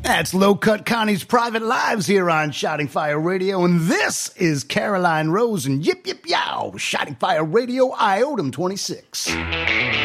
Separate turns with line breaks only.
That's Low Cut Connie's Private Lives here on Shouting Fire Radio, and this is Caroline Rose and Yip Yip Yow, Shouting Fire Radio, Iodum 26.